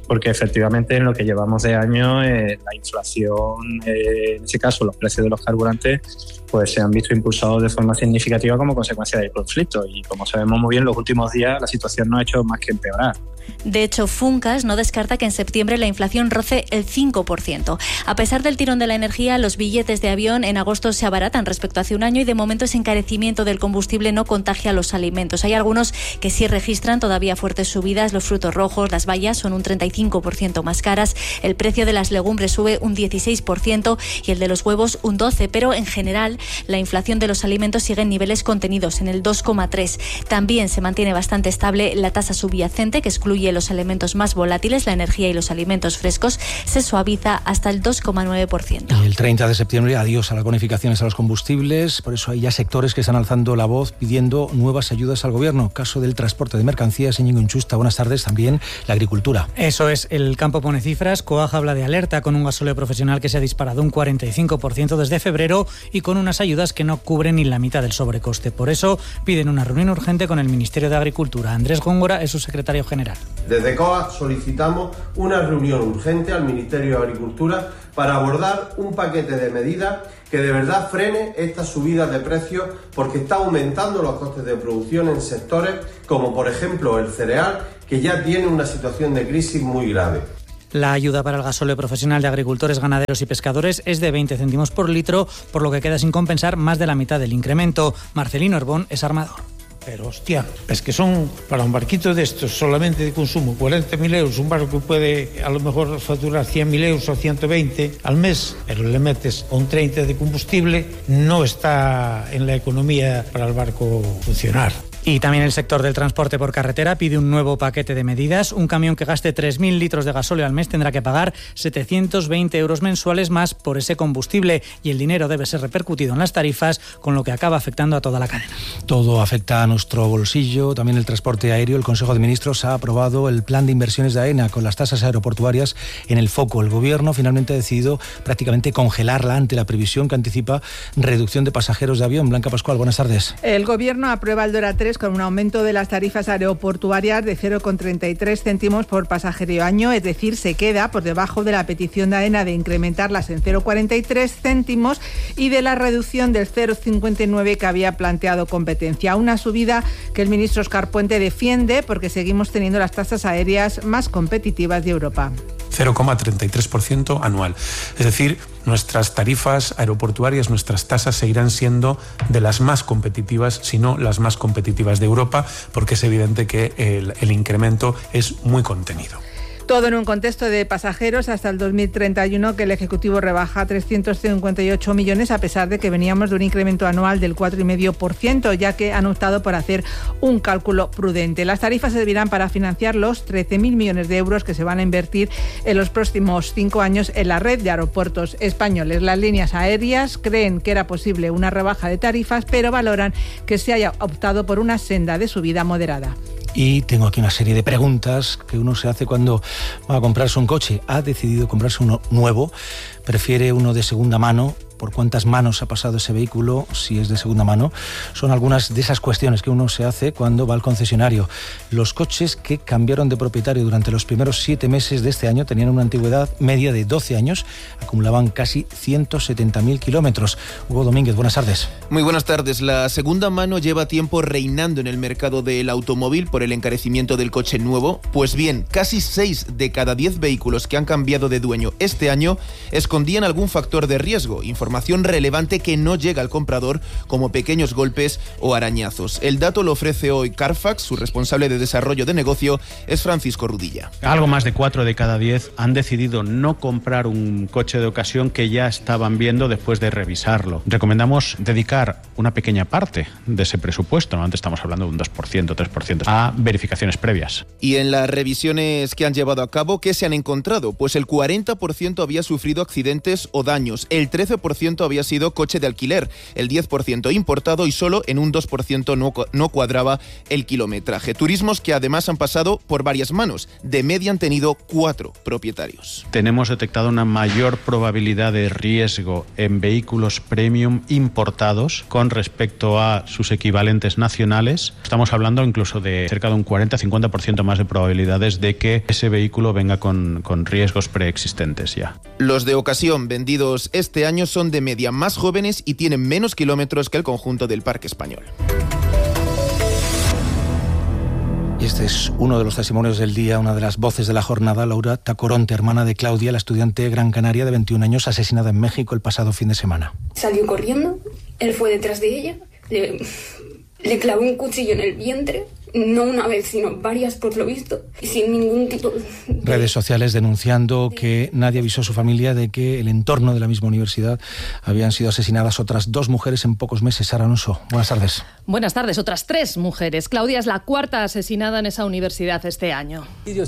S3: porque efectivamente en lo que llevamos de año la inflación, en ese caso los precios de los carburantes, pues se han visto impulsados de forma significativa como consecuencia del conflicto, y como sabemos muy bien, los últimos días la situación no ha hecho más que empeorar.
S17: De hecho, Funcas no descarta que en septiembre la inflación roce el 5%. A pesar del tirón de la energía, los billetes de avión en agosto se abaratan respecto a hace un año, y de momento ese encarecimiento del combustible no contagia a los alimentos. Hay algunos que sí registran todavía fuertes subidas. Los frutos rojos, las bayas son un 35% más caras, el precio de las legumbres sube un 16% y el de los huevos un 12%, pero en general la inflación de los alimentos sigue en niveles contenidos, en el 2,3%. También se mantiene bastante estable la tasa subyacente, que excluye los elementos más volátiles, la energía y los alimentos frescos, se suaviza hasta el 2,9%.
S27: Y el 30 de septiembre, adiós a las bonificaciones a los combustibles. Por eso hay ya sectores que están alzando la voz pidiendo nuevas ayudas al gobierno. Caso del transporte de mercancías, Íñigo Inchusta, buenas tardes. También la agricultura.
S18: Eso es, el campo pone cifras. COAG habla de alerta con un gasóleo profesional que se ha disparado un 45% desde febrero y con unas ayudas que no cubren ni la mitad del sobrecoste. Por eso piden una reunión urgente con el Ministerio de Agricultura. Andrés Góngora es su secretario general.
S19: Desde COAG solicitamos una reunión urgente al Ministerio de Agricultura para abordar un paquete de medidas que de verdad frene estas subidas de precios, porque está aumentando los costes de producción en sectores como por ejemplo el cereal, que ya tiene una situación de crisis muy grave.
S18: La ayuda para el gasóleo profesional de agricultores, ganaderos y pescadores es de 20 céntimos por litro, por lo que queda sin compensar más de la mitad del incremento. Marcelino Herbón es armador.
S20: Pero hostia, es que son para un barquito de estos solamente de consumo 40.000 euros, un barco que puede a lo mejor facturar 100.000 euros o 120 al mes, pero le metes un 30 de combustible, no está en la economía para el barco funcionar.
S18: Y también el sector del transporte por carretera pide un nuevo paquete de medidas. Un camión que gaste 3.000 litros de gasóleo al mes tendrá que pagar 720 euros mensuales más por ese combustible, y el dinero debe ser repercutido en las tarifas, con lo que acaba afectando a toda la cadena.
S27: Todo afecta a nuestro bolsillo, también el transporte aéreo. El Consejo de Ministros ha aprobado el plan de inversiones de AENA con las tasas aeroportuarias en el foco. El Gobierno finalmente ha decidido prácticamente congelarla ante la previsión que anticipa reducción de pasajeros de avión. Blanca Pascual, buenas tardes.
S21: El Gobierno aprueba el DORA 3 con un aumento de las tarifas aeroportuarias de 0,33 céntimos por pasajero año, es decir, se queda por debajo de la petición de AENA de incrementarlas en 0,43 céntimos y de la reducción del 0,59 que había planteado Competencia. Una subida que el ministro Óscar Puente defiende porque seguimos teniendo las tasas aéreas más competitivas de Europa.
S22: 0,33% anual. Es decir, nuestras tarifas aeroportuarias, nuestras tasas seguirán siendo de las más competitivas, si no las más competitivas de Europa, porque es evidente que el incremento es muy contenido.
S21: Todo en un contexto de pasajeros hasta el 2031 que el Ejecutivo rebaja a 358 millones, a pesar de que veníamos de un incremento anual del 4,5%, ya que han optado por hacer un cálculo prudente. Las tarifas servirán para financiar los 13.000 millones de euros que se van a invertir en los próximos 5 años en la red de aeropuertos españoles. Las líneas aéreas creen que era posible una rebaja de tarifas, pero valoran que se haya optado por una senda de subida moderada.
S27: Y tengo aquí una serie de preguntas que uno se hace cuando va a comprarse un coche. ¿Ha decidido comprarse uno nuevo? ¿Prefiere uno de segunda mano? ¿Por cuántas manos ha pasado ese vehículo si es de segunda mano? Son algunas de esas cuestiones que uno se hace cuando va al concesionario. Los coches que cambiaron de propietario durante los primeros 7 meses de este año tenían una antigüedad media de 12 años, acumulaban casi 170.000 kilómetros. Hugo Domínguez, buenas tardes.
S23: Muy buenas tardes. La segunda mano lleva tiempo reinando en el mercado del automóvil por el encarecimiento del coche nuevo. Pues bien, casi 6 de cada 10 vehículos que han cambiado de dueño este año escondían algún factor de riesgo, información relevante que no llega al comprador, como pequeños golpes o arañazos. El dato lo ofrece hoy Carfax. Su responsable de desarrollo de negocio es Francisco Rudilla.
S24: Algo más de 4 de cada 10 han decidido no comprar un coche de ocasión que ya estaban viendo después de revisarlo. Recomendamos dedicar una pequeña parte de ese presupuesto, antes estamos hablando de un 2%, 3%, a verificaciones previas.
S23: Y en las revisiones que han llevado a cabo, ¿qué se han encontrado? Pues el 40% había sufrido accidentes o daños, el 13% 20% había sido coche de alquiler, el 10% importado y solo en un 2% no cuadraba el kilometraje. Turismos que además han pasado por varias manos. De media han tenido 4 propietarios.
S24: Tenemos detectado una mayor probabilidad de riesgo en vehículos premium importados con respecto a sus equivalentes nacionales. Estamos hablando incluso de cerca de un 40-50% más de probabilidades de que ese vehículo venga con riesgos preexistentes ya.
S23: Los de ocasión vendidos este año son de media más jóvenes y tienen menos kilómetros que el conjunto del parque español.
S27: Y este es uno de los testimonios del día, una de las voces de la jornada, Laura Tacoronte, hermana de Claudia, la estudiante gran canaria de 21 años asesinada en México el pasado fin de semana.
S2: Salió corriendo, él fue detrás de ella, le clavó un cuchillo en el vientre, no una vez, sino varias por lo visto, y sin ningún tipo de...
S27: Redes sociales denunciando que nadie avisó a su familia de que el entorno de la misma universidad habían sido asesinadas otras 2 mujeres en pocos meses. Sara Alonso, buenas tardes.
S5: Buenas tardes, otras 3 mujeres. Claudia es la 4ª asesinada en esa universidad este año.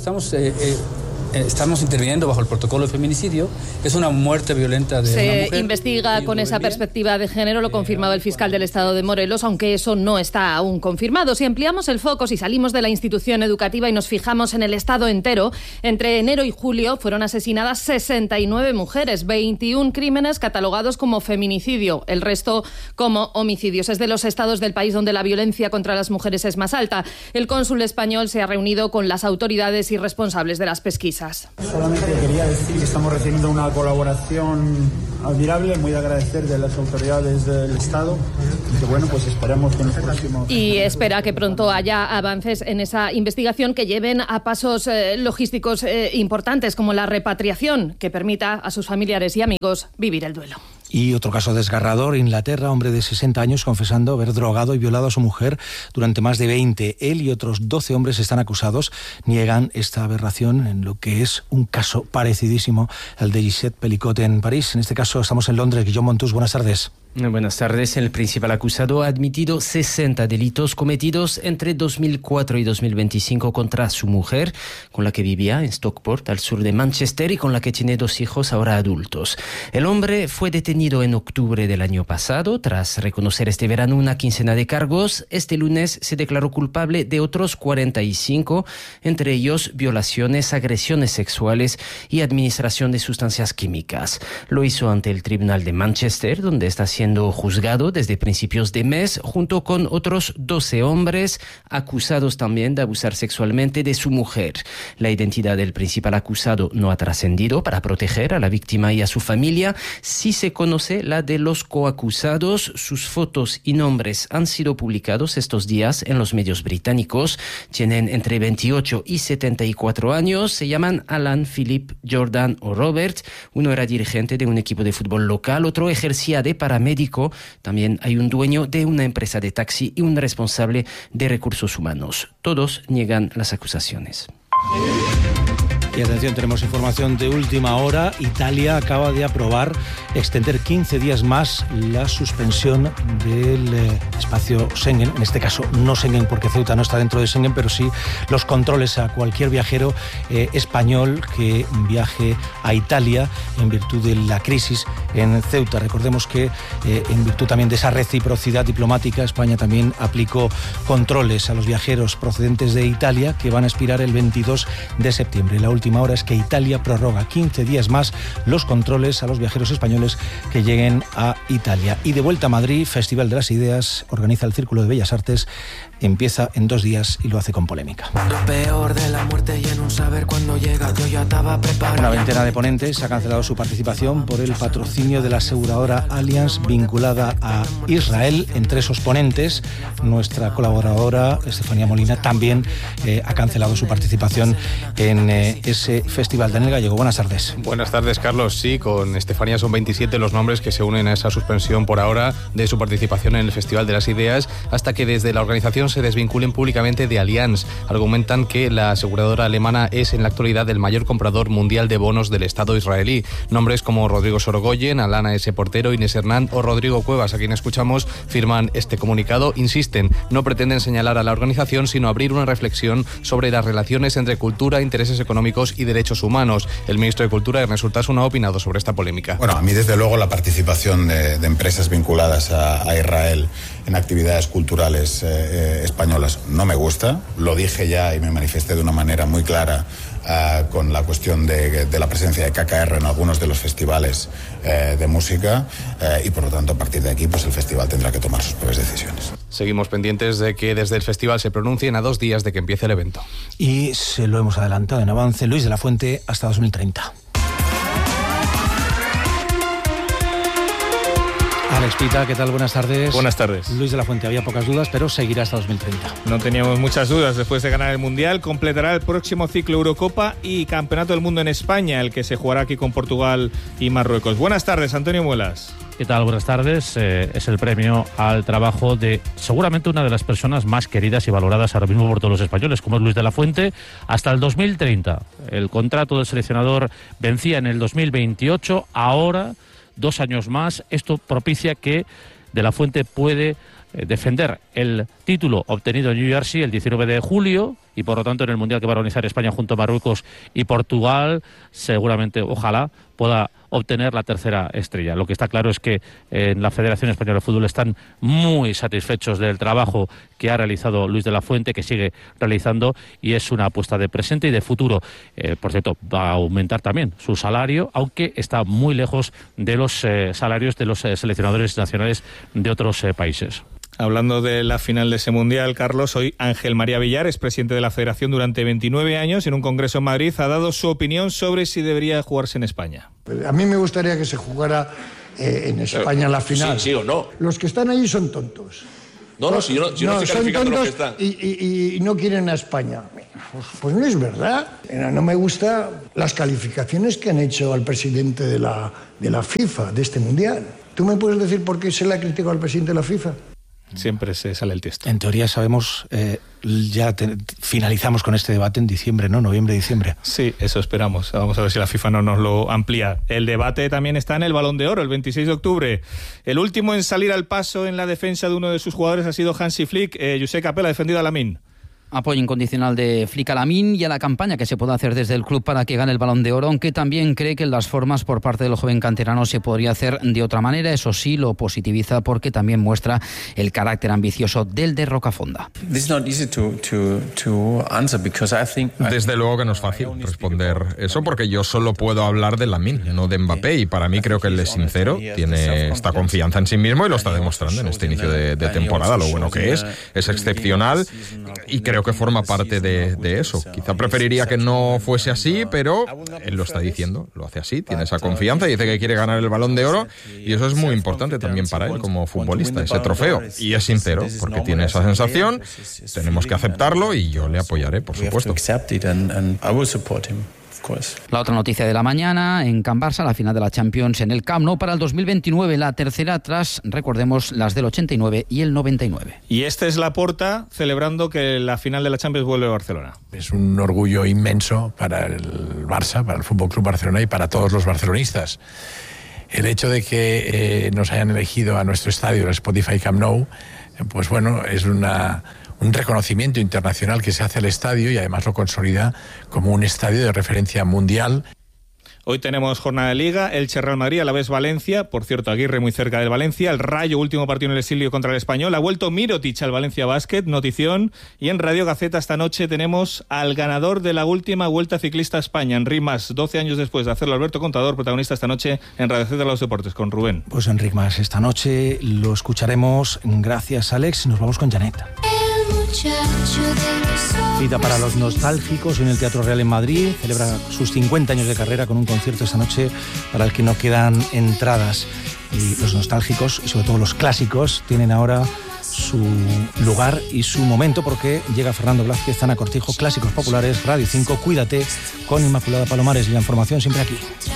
S6: Estamos interviniendo bajo el protocolo de feminicidio. Es una muerte violenta de una mujer.
S5: Se investiga con esa perspectiva de género, lo confirmaba el fiscal del Estado de Morelos, aunque eso no está aún confirmado. Si ampliamos el foco, si salimos de la institución educativa y nos fijamos en el Estado entero, entre enero y julio fueron asesinadas 69 mujeres, 21 crímenes catalogados como feminicidio, el resto como homicidios. Es de los estados del país donde la violencia contra las mujeres es más alta. El cónsul español se ha reunido con las autoridades y responsables de las pesquisas.
S7: Solamente quería decir que estamos recibiendo una colaboración admirable, muy de agradecer de las autoridades del Estado, y que bueno, pues esperamos que en los próximos...
S5: Y espera que pronto haya avances en esa investigación que lleven a pasos logísticos importantes, como la repatriación, que permita a sus familiares y amigos vivir el duelo.
S27: Y otro caso desgarrador, Inglaterra, hombre de 60 años confesando haber drogado y violado a su mujer durante más de 20. Él y otros 12 hombres están acusados, niegan esta aberración en lo que es un caso parecidísimo al de Gisette Pellicot en París. En este caso estamos en Londres. Guillaume Montus, buenas tardes.
S9: Buenas tardes. El principal acusado ha admitido 60 delitos cometidos entre 2004 y 2025 contra su mujer, con la que vivía en Stockport, al sur de Manchester, y con la que tiene 2 hijos ahora adultos. El hombre fue detenido en octubre del año pasado, tras reconocer este verano una quincena de cargos. Este lunes se declaró culpable de otros 45, entre ellos violaciones, agresiones sexuales y administración de sustancias químicas. Lo hizo ante el Tribunal de Manchester, donde está siendo juzgado desde principios de mes, junto con otros 12 hombres acusados también de abusar sexualmente de su mujer. La identidad del principal acusado no ha trascendido para proteger a la víctima y a su familia. Sí se conoce la de los coacusados. Sus fotos y nombres han sido publicados estos días en los medios británicos. Tienen entre 28 y 74 años. Se llaman Alan, Philip, Jordan o Robert. Uno era dirigente de un equipo de fútbol local, otro ejercía de paramédico. También hay un dueño de una empresa de taxi y un responsable de recursos humanos. Todos niegan las acusaciones.
S27: Y atención, tenemos información de última hora. Italia acaba de aprobar extender 15 días más la suspensión del espacio Schengen. En este caso no Schengen, porque Ceuta no está dentro de Schengen, pero sí los controles a cualquier viajero español que viaje a Italia en virtud de la crisis en Ceuta. Recordemos que en virtud también de esa reciprocidad diplomática, España también aplicó controles a los viajeros procedentes de Italia, que van a expirar el 22 de septiembre. La última hora es que Italia prorroga 15 días más los controles a los viajeros españoles que lleguen a Italia. Y de vuelta a Madrid, Festival de las Ideas, organiza el Círculo de Bellas Artes, empieza en 2 días y lo hace con polémica. Una veintena de ponentes ha cancelado su participación por el patrocinio de la aseguradora Allianz vinculada a Israel. Entre esos ponentes, nuestra colaboradora Estefanía Molina también ha cancelado su participación en ese festival. Daniel Gallego, buenas tardes.
S10: Buenas tardes, Carlos. Sí, con Estefanía son 27 los nombres que se unen a esa suspensión por ahora de su participación en el Festival de las Ideas, hasta que desde la organización se desvinculen públicamente de Allianz. Argumentan que la aseguradora alemana es en la actualidad el mayor comprador mundial de bonos del Estado israelí. Nombres como Rodrigo Sorogoyen, Alana S. Portero, Inés Hernán o Rodrigo Cuevas, a quien escuchamos, firman este comunicado. Insisten, no pretenden señalar a la organización, sino abrir una reflexión sobre las relaciones entre cultura, intereses económicos Científicos y Derechos Humanos. El ministro de Cultura, Ernest Urtasun, ha opinado sobre esta polémica.
S4: Bueno, a mí desde luego la participación de empresas vinculadas a Israel en actividades culturales españolas no me gusta. Lo dije ya y me manifesté de una manera muy clara con la cuestión de la presencia de KKR en algunos de los festivales de música y por lo tanto a partir de aquí pues el festival tendrá que tomar sus propias decisiones.
S10: Seguimos pendientes de que desde el festival se pronuncien a 2 días de que empiece el evento.
S27: Y se lo hemos adelantado en avance, Luis de la Fuente hasta 2030. Alex Pita, ¿qué tal? Buenas tardes.
S8: Buenas tardes.
S27: Luis de la Fuente, había pocas dudas, pero seguirá hasta 2030.
S8: No teníamos muchas dudas. Después de ganar el Mundial, completará el próximo ciclo Eurocopa y Campeonato del Mundo en España, el que se jugará aquí con Portugal y Marruecos. Buenas tardes, Antonio Muelas.
S11: ¿Qué tal? Buenas tardes. Es el premio al trabajo de seguramente una de las personas más queridas y valoradas ahora mismo por todos los españoles, como es Luis de la Fuente, hasta el 2030. El contrato del seleccionador vencía en el 2028, ahora 2 años más. Esto propicia que de la Fuente puede defender el título obtenido en New Jersey el 19 de julio y por lo tanto en el Mundial que va a organizar España junto a Marruecos y Portugal seguramente, ojalá, pueda obtener la tercera estrella. Lo que está claro es que en la Federación Española de Fútbol están muy satisfechos del trabajo que ha realizado Luis de la Fuente, que sigue realizando, y es una apuesta de presente y de futuro. Por cierto, va a aumentar también su salario, aunque está muy lejos de los salarios de los seleccionadores nacionales de otros países.
S8: Hablando de la final de ese Mundial, Carlos, hoy Ángel María Villar, es presidente de la Federación durante 29 años, en un congreso en Madrid ha dado su opinión sobre si debería jugarse en España.
S13: A mí me gustaría que se jugara en España la final.
S14: Sí o no.
S13: Los que están allí son tontos.
S14: No, si yo no estoy calificando los que están.
S13: Y no quieren a España. Pues no es verdad. No me gustan las calificaciones que han hecho al presidente de la FIFA, de este Mundial. ¿Tú me puedes decir por qué se le ha criticado al presidente de la FIFA?
S8: Siempre se sale el texto.
S27: En teoría sabemos, finalizamos con este debate en diciembre, ¿no? Noviembre-diciembre.
S8: Sí, eso esperamos. Vamos a ver si la FIFA no nos lo amplía. El debate también está en el Balón de Oro, el 26 de octubre. El último en salir al paso en la defensa de uno de sus jugadores ha sido Hansi Flick. Josep Capella ha defendido a Lamine.
S25: Apoyo incondicional de Flick a Lamine y a la campaña que se puede hacer desde el club para que gane el Balón de Oro, aunque también cree que las formas por parte del joven canterano se podría hacer de otra manera. Eso sí, lo positiviza porque también muestra el carácter ambicioso del de Rocafonda.
S26: Desde luego que no es fácil responder eso porque yo solo puedo hablar de Lamine, no de Mbappé, y para mí creo que él es sincero, tiene esta confianza en sí mismo y lo está demostrando en este inicio de temporada, lo bueno que es excepcional y creo que forma parte de eso. Quizá preferiría que no fuese así, pero él lo está diciendo, lo hace así, tiene esa confianza y dice que quiere ganar el Balón de Oro y eso es muy importante también para él como futbolista, ese trofeo. Y es sincero, porque tiene esa sensación, tenemos que aceptarlo y yo le apoyaré, por supuesto.
S25: La otra noticia de la mañana, en Can Barça, la final de la Champions en el Camp Nou para el 2029, la tercera tras, recordemos, las del 89 y el 99.
S8: Y esta es Laporta celebrando que la final de la Champions vuelve a Barcelona.
S28: Es un orgullo inmenso para el Barça, para el Fútbol Club Barcelona y para todos los barcelonistas. El hecho de que nos hayan elegido a nuestro estadio, el Spotify Camp Nou, pues bueno, es un reconocimiento internacional que se hace al estadio y además lo consolida como un estadio de referencia mundial.
S8: Hoy tenemos jornada de Liga, Elche Real Madrid, Alavés Valencia, por cierto Aguirre muy cerca del Valencia, el Rayo último partido en el exilio contra el Español, ha vuelto Mirotic al Valencia Basket, notición, y en Radio Gaceta esta noche tenemos al ganador de la última Vuelta Ciclista a España, Enric Mas, 12 años después de hacerlo, Alberto Contador, protagonista esta noche en Radio Gaceta de los Deportes con Rubén.
S27: Pues Enric Mas, esta noche lo escucharemos, gracias Alex, nos vamos con Janet. Cita para los nostálgicos en el Teatro Real en Madrid, celebra sus 50 años de carrera con un concierto esta noche para el que no quedan entradas. Y los nostálgicos, y sobre todo los clásicos, tienen ahora su lugar y su momento porque llega Fernando Blázquez, Ana Cortijo, Clásicos Populares, Radio 5, Cuídate, con Inmaculada Palomares y la información siempre aquí.